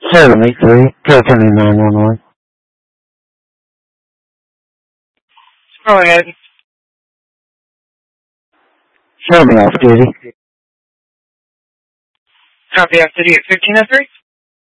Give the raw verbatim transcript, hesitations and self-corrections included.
seven eight three, California nine one one. Go ahead. Show me off duty. Copy off duty at fifteen oh three.